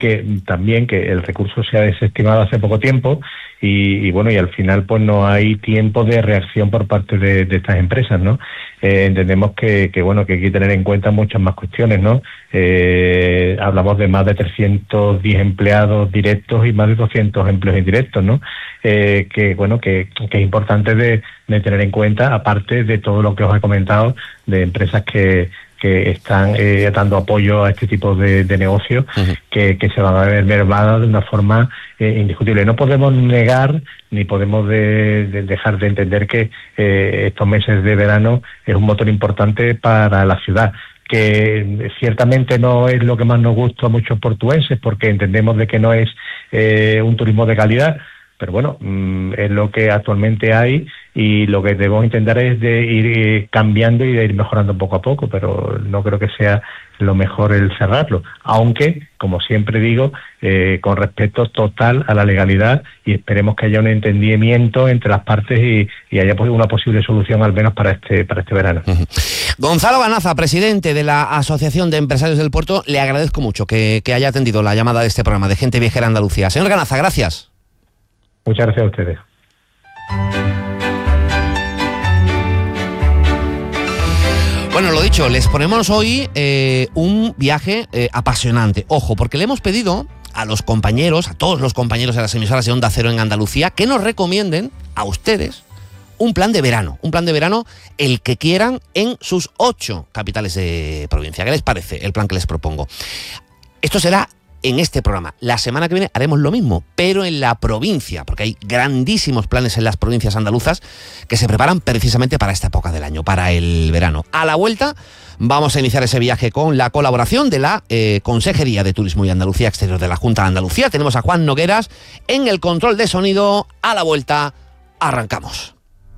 que también que el recurso se ha desestimado hace poco tiempo y bueno, y al final pues no hay tiempo de reacción por parte de estas empresas, ¿no? Entendemos que bueno, que hay que tener en cuenta muchas más cuestiones, ¿no? Hablamos de más de 310 empleados directos y más de 200 empleos indirectos, ¿no? Que bueno, que es importante de tener en cuenta, aparte de todo lo que os he comentado, de empresas que están dando apoyo a este tipo de negocios, que se van a ver mermadas de una forma indiscutible. No podemos negar ni podemos dejar de entender que estos meses de verano es un motor importante para la ciudad, que ciertamente no es lo que más nos gusta a muchos portuenses, porque entendemos de que no es un turismo de calidad, pero bueno, es lo que actualmente hay y lo que debemos intentar es de ir cambiando y de ir mejorando poco a poco, pero no creo que sea lo mejor el cerrarlo, aunque, como siempre digo, con respeto total a la legalidad, y esperemos que haya un entendimiento entre las partes y haya una posible solución al menos para este verano. Gonzalo Ganaza, presidente de la Asociación de Empresarios del Puerto, le agradezco mucho que haya atendido la llamada de este programa de Gente Viajera Andalucía. Señor Ganaza, gracias. Muchas gracias a ustedes. Bueno, lo dicho, les ponemos hoy un viaje apasionante. Ojo, porque le hemos pedido a los compañeros, a todos los compañeros de las emisoras de Onda Cero en Andalucía, que nos recomienden a ustedes un plan de verano el que quieran en sus 8 capitales de provincia. ¿Qué les parece el plan que les propongo? Esto será en este programa. La semana que viene haremos lo mismo, pero en la provincia, porque hay grandísimos planes en las provincias andaluzas que se preparan precisamente para esta época del año, para el verano. A la vuelta vamos a iniciar ese viaje con la colaboración de la Consejería de Turismo y Andalucía Exterior de la Junta de Andalucía. Tenemos a Juan Nogueras en el control de sonido. A la vuelta arrancamos.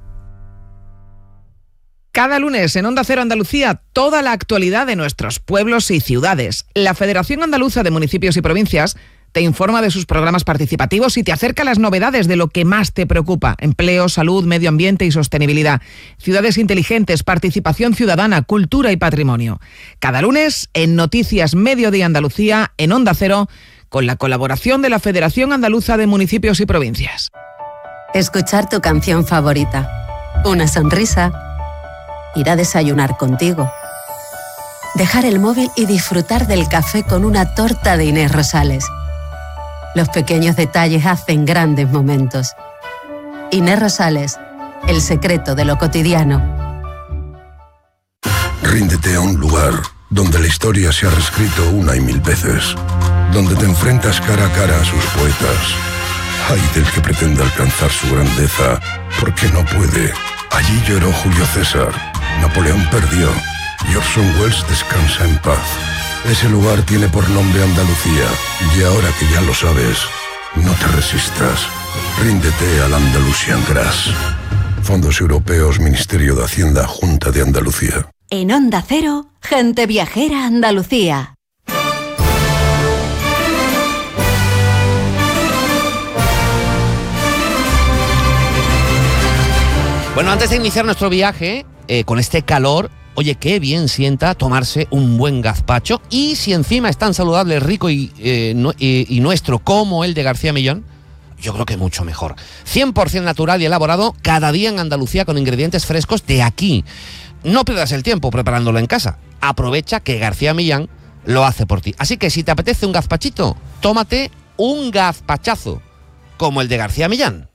Cada lunes en Onda Cero Andalucía, toda la actualidad de nuestros pueblos y ciudades. La Federación Andaluza de Municipios y Provincias te informa de sus programas participativos y te acerca las novedades de lo que más te preocupa: empleo, salud, medio ambiente y sostenibilidad, ciudades inteligentes, participación ciudadana, cultura y patrimonio. Cada lunes en Noticias Mediodía Andalucía, en Onda Cero, con la colaboración de la Federación Andaluza de Municipios y Provincias. Escuchar tu canción favorita, una sonrisa, ir a desayunar contigo, dejar el móvil y disfrutar del café con una torta de Inés Rosales. Los pequeños detalles hacen grandes momentos. Inés Rosales, el secreto de lo cotidiano. Ríndete a un lugar donde la historia se ha reescrito una y mil veces, donde te enfrentas cara a cara a sus poetas. Ay del que pretenda alcanzar su grandeza, porque no puede. Allí lloró Julio César, Napoleón perdió y Orson Welles descansa en paz. Ese lugar tiene por nombre Andalucía, y ahora que ya lo sabes, no te resistas. Ríndete al Andalusian Grass. Fondos Europeos, Ministerio de Hacienda, Junta de Andalucía. En Onda Cero, Gente Viajera Andalucía. Bueno, antes de iniciar nuestro viaje, con este calor, oye, qué bien sienta tomarse un buen gazpacho, y si encima es tan saludable, rico y nuestro como el de García Millán, yo creo que mucho mejor. 100% natural y elaborado cada día en Andalucía con ingredientes frescos de aquí. No pierdas el tiempo preparándolo en casa. Aprovecha que García Millán lo hace por ti. Así que si te apetece un gazpachito, tómate un gazpachazo como el de García Millán.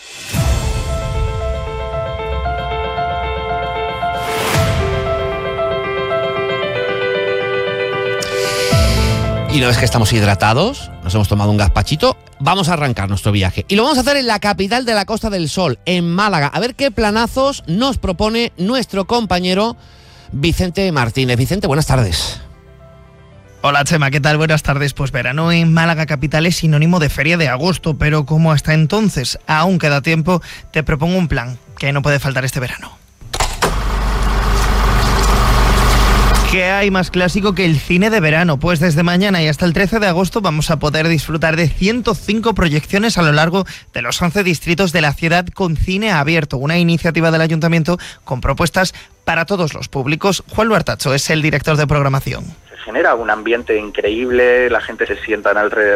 Y una vez que estamos hidratados, nos hemos tomado un gazpachito, vamos a arrancar nuestro viaje. Y lo vamos a hacer en la capital de la Costa del Sol, en Málaga. A ver qué planazos nos propone nuestro compañero Vicente Martínez. Vicente, buenas tardes. Hola Chema, ¿qué tal? Buenas tardes. Pues verano en Málaga capital es sinónimo de feria de agosto, pero como hasta entonces aún queda tiempo, te propongo un plan que no puede faltar este verano. ¿Qué hay más clásico que el cine de verano? Pues desde mañana y hasta el 13 de agosto vamos a poder disfrutar de 105 proyecciones a lo largo de los 11 distritos de la ciudad con cine abierto, una iniciativa del Ayuntamiento con propuestas para todos los públicos. Juan Luartacho es el director de programación. Se genera un ambiente increíble, la gente se sienta alrededor